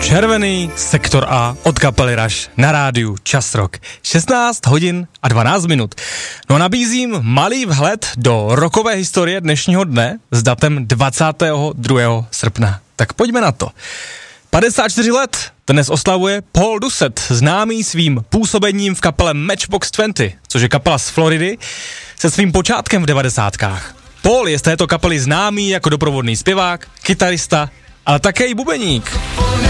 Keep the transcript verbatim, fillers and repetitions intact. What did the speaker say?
Červený sektor A od kapely Rush na rádiu Čas Rock. šestnáct hodin a dvanáct minut. No nabízím malý vhled do rockové historie dnešního dne s datem dvacátého druhého srpna. Tak pojďme na to. padesát čtyři let dnes oslavuje Paul Doucet, známý svým působením v kapele Matchbox dvacet, což je kapela z Floridy, se svým počátkem v devadesátkách. Paul je z této kapely známý jako doprovodný zpěvák, kytarista, ale také i bubeník.